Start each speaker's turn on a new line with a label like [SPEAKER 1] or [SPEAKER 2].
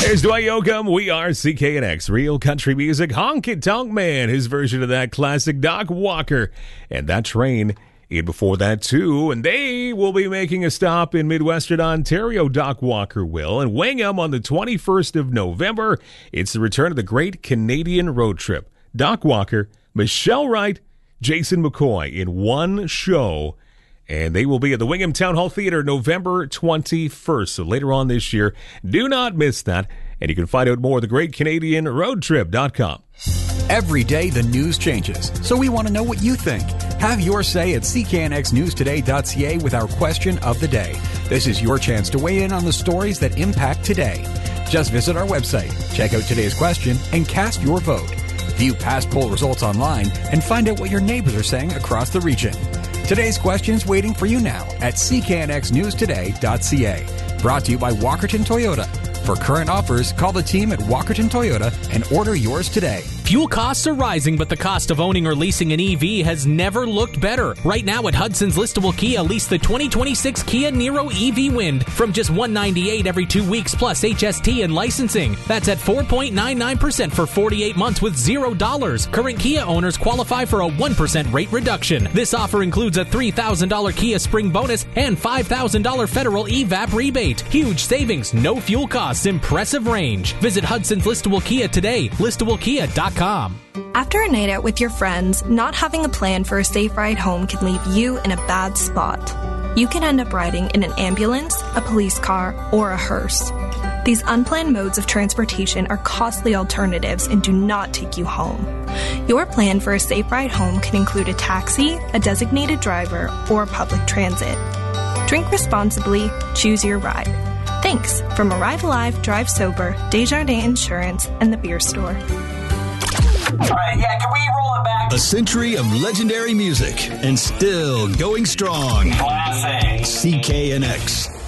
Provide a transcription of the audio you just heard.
[SPEAKER 1] There's Dwight Yoakam. We are CKNX, real country music. Honky Tonk Man, his version of that classic Doc Walker. And That Train in before that, too. And they will be making a stop in Midwestern Ontario, Doc Walker will. And Wingham on the 21st of November. It's the return of the Great Canadian Road Trip. Doc Walker, Michelle Wright, Jason McCoy in one show. And they will be at the Wingham Town Hall Theater November 21st. So later on this year, do not miss that. And you can find out more at thegreatcanadianroadtrip.com.
[SPEAKER 2] Every day the news changes, so we want to know what you think. Have your say at cknxnewstoday.ca with our question of the day. This is your chance to weigh in on the stories that impact today. Just visit our website, check out today's question, and cast your vote. View past poll results online and find out what your neighbors are saying across the region. Today's question's waiting for you now at cknxnewstoday.ca. Brought to you by Walkerton Toyota. For current offers, call the team at Walkerton Toyota and order yours today.
[SPEAKER 3] Fuel costs are rising, but the cost of owning or leasing an EV has never looked better. Right now at Hudson's Listable Kia, lease the 2026 Kia Niro EV Wind from just $198 every 2 weeks plus HST and licensing. That's at 4.99% for 48 months with $0. Current Kia owners qualify for a 1% rate reduction. This offer includes a $3,000 Kia Spring bonus and $5,000 federal EVAP rebate. Huge savings, no fuel costs, impressive range. Visit Hudson's Listable Kia today, listablekia.com.
[SPEAKER 4] After a night out with your friends, not having a plan for a safe ride home can leave you in a bad spot. You can end up riding in an ambulance, a police car, or a hearse. These unplanned modes of transportation are costly alternatives and do not take you home. Your plan for a safe ride home can include a taxi, a designated driver, or public transit. Drink responsibly, choose your ride. Thanks from Arrive Alive, Drive Sober, Desjardins Insurance, and the Beer Store.
[SPEAKER 5] All right, yeah, can we roll it back?
[SPEAKER 6] A century of legendary music and still going strong.
[SPEAKER 5] Classic.
[SPEAKER 6] CKNX.